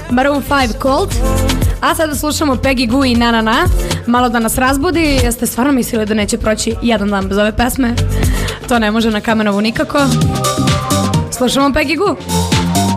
Maroon 5 Cold. A sada slušamo Peggy Gou i Na Na Na. Malo da nas razbudi. Jeste stvarno mislili da neće proći jedan dan bez ove pesme? To ne može na Kamenovu nikako. Slušamo Peggy Gou.